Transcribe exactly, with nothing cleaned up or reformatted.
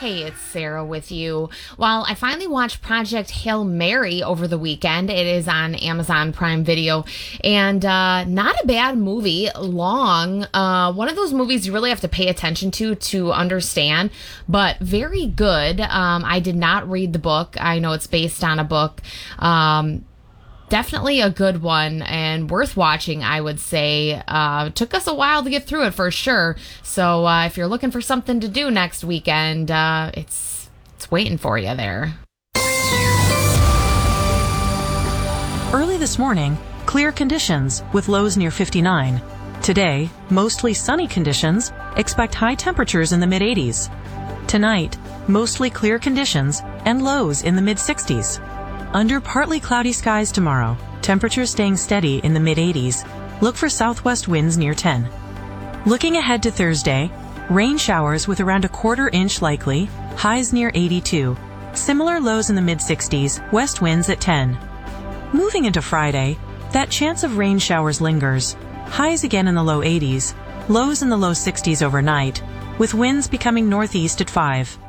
Hey, it's Sarah with you. Well, I finally watched Project Hail Mary over the weekend. It is on Amazon Prime Video, and uh, not a bad movie. Long. Uh, one of those movies you really have to pay attention to to understand, but very good. Um, I did not read the book. I know it's based on a book. Um, Definitely a good one and worth watching, I would say. Uh, took us a while to get through it for sure. So uh, if you're looking for something to do next weekend, uh, it's it's waiting for you there. Early this morning, clear conditions with lows near fifty-nine. Today, mostly sunny conditions. Expect high temperatures in the mid eighties. Tonight, mostly clear conditions and lows in the mid sixties. Under partly cloudy skies tomorrow, temperatures staying steady in the mid eighties. Look for southwest winds near ten. Looking ahead to Thursday, rain showers with around a quarter inch likely, highs near eighty-two. Similar lows in the mid sixties, west winds at ten. Moving into Friday, that chance of rain showers lingers. Highs again in the low eighties, lows in the low sixties overnight, with winds becoming northeast at five.